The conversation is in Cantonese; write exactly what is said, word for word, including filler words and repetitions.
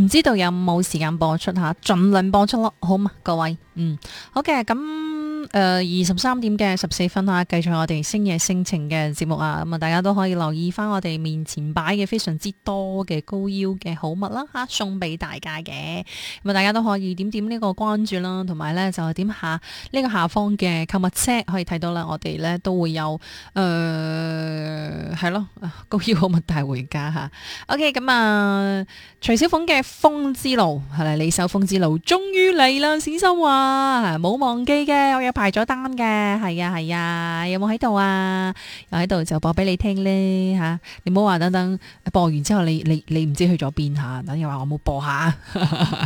唔知道有冇時間播出吓，盡量播出咯，好嘛，各位，嗯，好嘅，咁誒二十三點嘅十四分吓，繼續我哋星夜星情嘅節目啊，咁啊，大家都可以留意翻我哋面前擺嘅非常之多嘅高腰嘅好物啦吓，送俾大家嘅，咁啊，大家都可以點點呢個關注啦，同埋咧就點下呢個下方嘅購物車可以睇到啦，我哋咧都會有誒係咯高腰好物帶回家吓。OK，咁啊，徐小鳳嘅風之路係啦，你首風之路終於嚟啦，冼秀華冇忘記嘅，我有排咗單嘅，係啊係啊，有冇喺度啊？有喺度就播俾你聽咧吓，你唔好話等等播完之後你你你唔知去咗邊吓，等又話我冇播下。